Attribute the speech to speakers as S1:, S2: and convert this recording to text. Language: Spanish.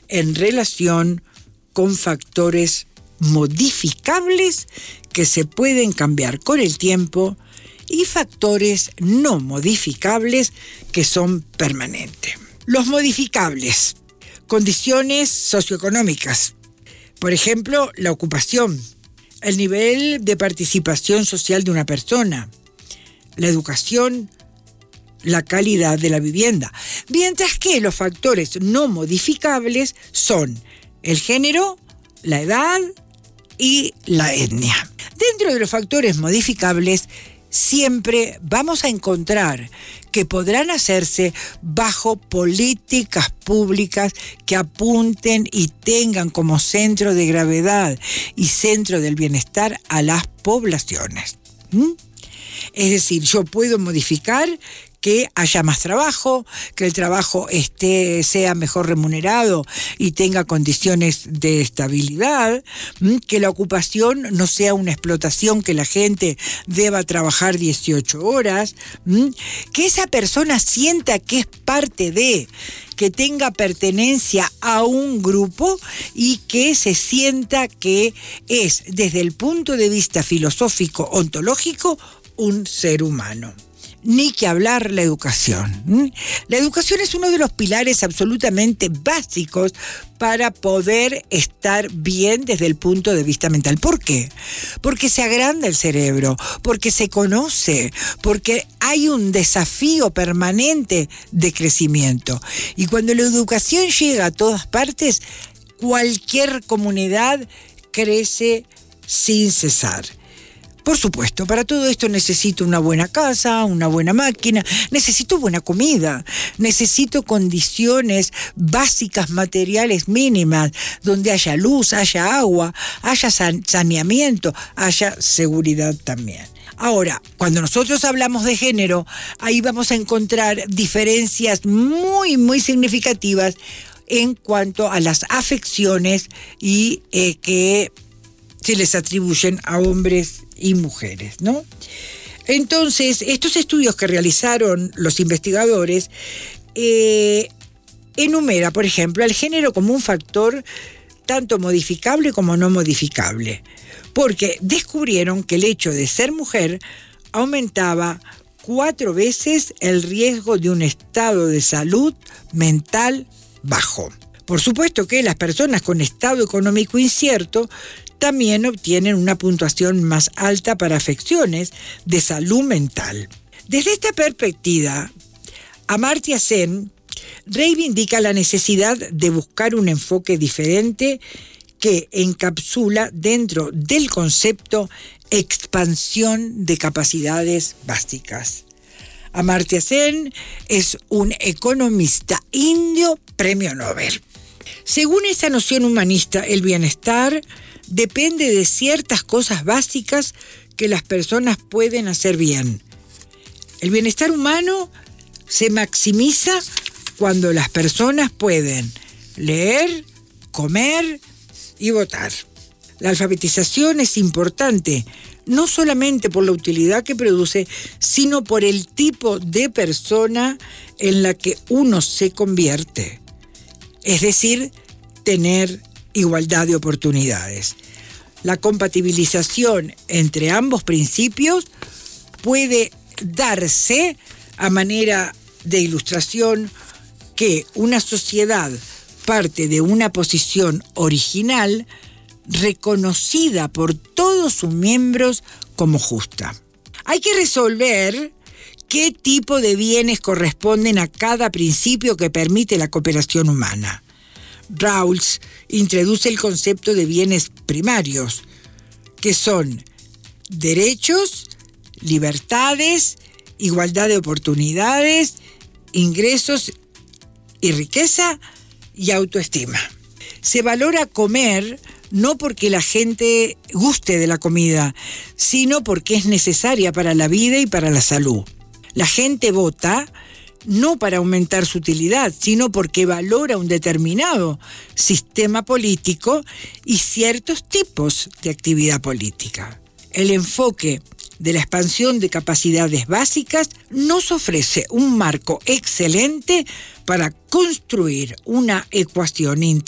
S1: en relación con factores modificables que se pueden cambiar con el tiempo y factores no modificables que son permanentes. Los modificables, condiciones socioeconómicas, por ejemplo, la ocupación, el nivel de participación social de una persona, la educación, la calidad de la vivienda, mientras que los factores no modificables son el género, la edad y la etnia. Dentro de los factores modificables, siempre vamos a encontrar que podrán hacerse bajo políticas públicas que apunten y tengan como centro de gravedad y centro del bienestar a las poblaciones. Es decir, yo puedo modificar que haya más trabajo, que el trabajo sea mejor remunerado y tenga condiciones de estabilidad, que la ocupación no sea una explotación, que la gente deba trabajar 18 horas, que esa persona sienta que es parte de, que tenga pertenencia a un grupo y que se sienta que es, desde el punto de vista filosófico, ontológico, un ser humano. Ni que hablar la educación. La educación es uno de los pilares absolutamente básicos para poder estar bien desde el punto de vista mental. ¿Por qué? Porque se agranda el cerebro, porque se conoce, porque hay un desafío permanente de crecimiento. Y cuando la educación llega a todas partes, cualquier comunidad crece sin cesar. Por supuesto, para todo esto necesito una buena casa, una buena máquina, necesito buena comida, necesito condiciones básicas materiales mínimas, donde haya luz, haya agua, haya saneamiento, haya seguridad también. Ahora, cuando nosotros hablamos de género, ahí vamos a encontrar diferencias muy, muy significativas en cuanto a las afecciones y que se les atribuyen a hombres y mujeres, ¿no? Entonces, estos estudios que realizaron los investigadores enumera, por ejemplo, al género como un factor tanto modificable como no modificable, porque descubrieron que el hecho de ser mujer aumentaba 4 veces el riesgo de un estado de salud mental bajo. Por supuesto que las personas con estado económico incierto también obtienen una puntuación más alta para afecciones de salud mental. Desde esta perspectiva, Amartya Sen reivindica la necesidad de buscar un enfoque diferente que encapsula dentro del concepto expansión de capacidades básicas. Amartya Sen es un economista indio premio Nobel. Según esa noción humanista, el bienestar depende de ciertas cosas básicas que las personas pueden hacer bien. El bienestar humano se maximiza cuando las personas pueden leer, comer y votar. La alfabetización es importante, no solamente por la utilidad que produce, sino por el tipo de persona en la que uno se convierte. Es decir, tener igualdad de oportunidades. La compatibilización entre ambos principios puede darse a manera de ilustración que una sociedad parte de una posición original reconocida por todos sus miembros como justa. Hay que resolver qué tipo de bienes corresponden a cada principio que permite la cooperación humana. Rawls introduce el concepto de bienes primarios, que son derechos, libertades, igualdad de oportunidades, ingresos y riqueza y autoestima. Se valora comer no porque la gente guste de la comida, sino porque es necesaria para la vida y para la salud. La gente vota no para aumentar su utilidad, sino porque valora un determinado sistema político y ciertos tipos de actividad política. El enfoque de la expansión de capacidades básicas nos ofrece un marco excelente para construir una ecuación